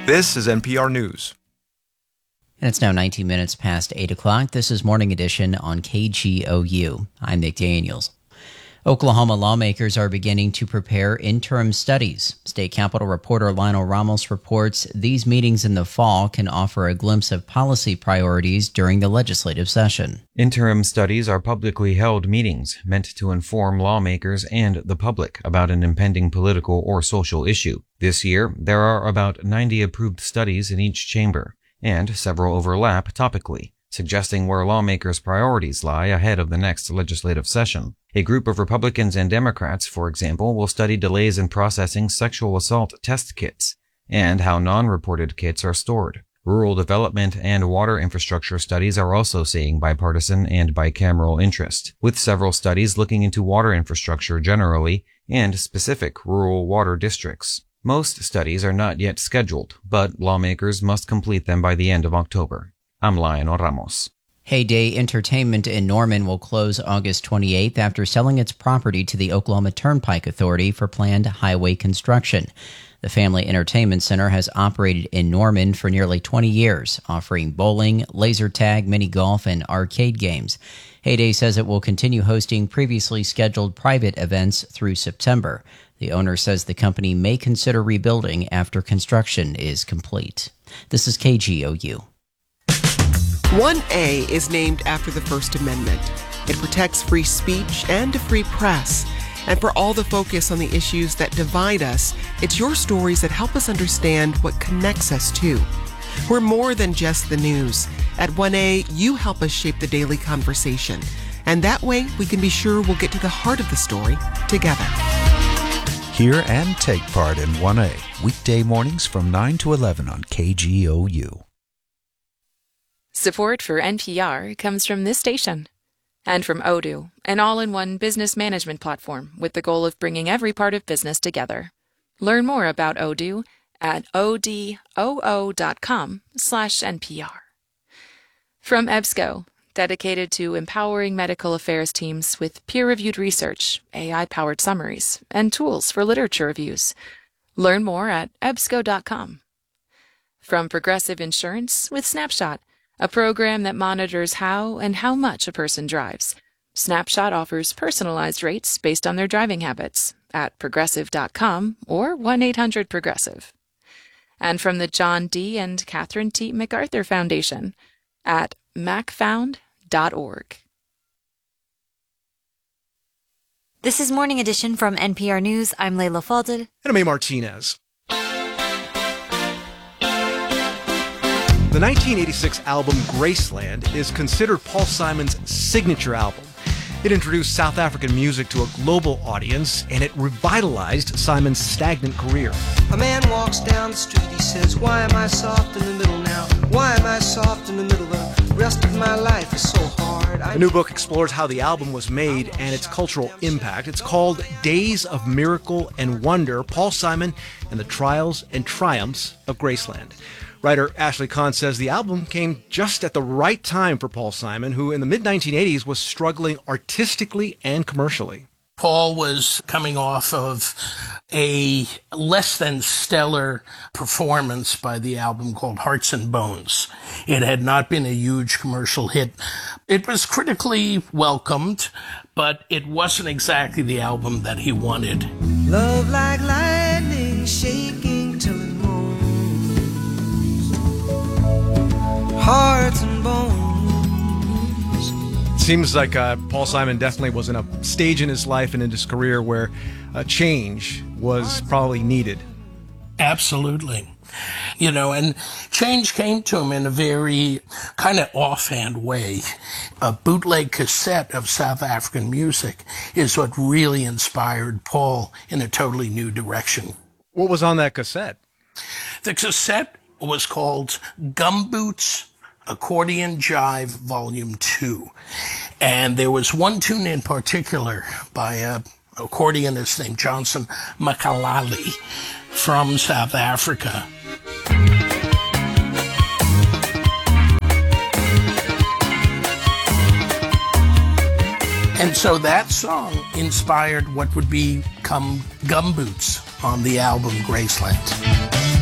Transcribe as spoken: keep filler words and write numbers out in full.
This is N P R News. And it's now nineteen minutes past eight o'clock. This is Morning Edition on K G O U. I'm Nick Daniels. Oklahoma lawmakers are beginning to prepare interim studies. State Capitol reporter Lionel Ramos reports these meetings in the fall can offer a glimpse of policy priorities during the legislative session. Interim studies are publicly held meetings meant to inform lawmakers and the public about an impending political or social issue. This year, there are about ninety approved studies in each chamber, and several overlap topically, suggesting where lawmakers' priorities lie ahead of the next legislative session. A group of Republicans and Democrats, for example, will study delays in processing sexual assault test kits and how non-reported kits are stored. Rural development and water infrastructure studies are also seeing bipartisan and bicameral interest, with several studies looking into water infrastructure generally and specific rural water districts. Most studies are not yet scheduled, but lawmakers must complete them by the end of October. I'm Lionel Ramos. Heyday Entertainment in Norman will close August twenty-eighth after selling its property to the Oklahoma Turnpike Authority for planned highway construction. The Family Entertainment Center has operated in Norman for nearly twenty years, offering bowling, laser tag, mini golf, and arcade games. Heyday says it will continue hosting previously scheduled private events through September. The owner says the company may consider rebuilding after construction is complete. This is K G O U. one A is named after the First Amendment. It protects free speech and a free press. And for all the focus on the issues that divide us, it's your stories that help us understand what connects us too. We're more than just the news. At one A, you help us shape the daily conversation. And that way, we can be sure we'll get to the heart of the story together. Hear and take part in one A, weekday mornings from nine to eleven on K G O U. Support for N P R comes from this station and from Odoo, an all-in-one business management platform with the goal of bringing every part of business together. Learn more about Odoo at odoo.com slash NPR. From EBSCO, dedicated to empowering medical affairs teams with peer-reviewed research, A I-powered summaries, and tools for literature reviews. Learn more at ebsco dot com. From Progressive Insurance with Snapshot, a program that monitors how and how much a person drives. Snapshot offers personalized rates based on their driving habits at progressive dot com or one eight hundred progressive. And from the John D. and Catherine T. MacArthur Foundation at mac found dot org. This is Morning Edition from N P R News. I'm Layla Fadel. And I'm A. Martinez. The nineteen eighty-six album Graceland is considered Paul Simon's signature album. It introduced South African music to a global audience, and it revitalized Simon's stagnant career. A man walks down the street, he says, why am I soft in the middle now? Why am I soft in the middle? The rest of my life is so hard. The new book explores how the album was made and its cultural impact. It's called Days of Miracle and Wonder, Paul Simon and the Trials and Triumphs of Graceland. Writer Ashley Kahn says the album came just at the right time for Paul Simon, who in the mid nineteen eighties was struggling artistically and commercially. Paul was coming off of a less than stellar performance by the album called Hearts and Bones. It had not been a huge commercial hit. It was critically welcomed, but it wasn't exactly the album that he wanted. Love like lightning shaking till it moans. Hearts and bones. Seems like uh, Paul Simon definitely was in a stage in his life and in his career where a change was probably needed. Absolutely. You know, and change came to him in a very kind of offhand way. A bootleg cassette of South African music is what really inspired Paul in a totally new direction. What was on that cassette? The cassette was called Gumboots Accordion Jive Volume two. And there was one tune in particular by a accordionist named Johnson Makalali from South Africa. And so that song inspired what would become Gumboots on the album Graceland.